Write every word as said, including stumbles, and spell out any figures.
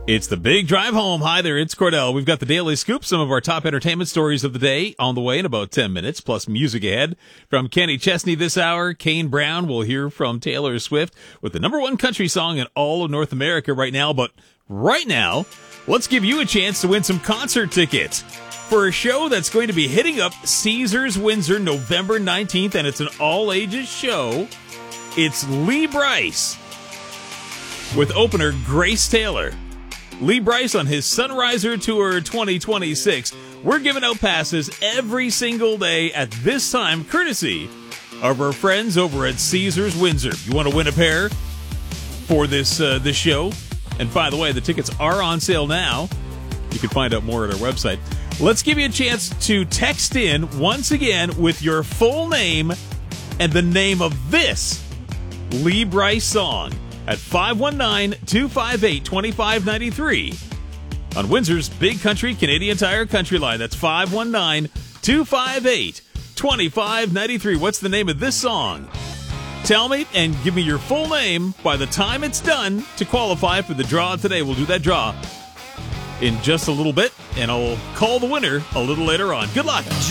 It's the big drive home. Hi there, it's Cordell. We've got the Daily Scoop, some of our top entertainment stories of the day on the way in about ten minutes, plus music ahead. From Kenny Chesney this hour, Kane Brown. We'll hear from Taylor Swift with the number one country song in all of North America right now. But right now, let's give you a chance to win some concert tickets for a show that's going to be hitting up Caesars Windsor November nineteenth, and it's an all-ages show. It's Lee Brice with opener Grace Taylor. Lee Brice on his Sunriser Tour twenty twenty-six. We're giving out passes every single day at this time, courtesy of our friends over at Caesars Windsor. You want to win a pair for this uh, this show? And by the way, the tickets are on sale now. You can find out more at our website. Let's give you a chance to text in once again with your full name and the name of this Lee Brice song at five one nine, two five eight, two five nine three on Windsor's Big Country Canadian Tire Country Line. That's five one nine, two five eight, two five nine three. What's the name of this song? Tell me and give me your full name by the time it's done to qualify for the draw today. We'll do that draw in just a little bit, and I'll call the winner a little later on. Good luck.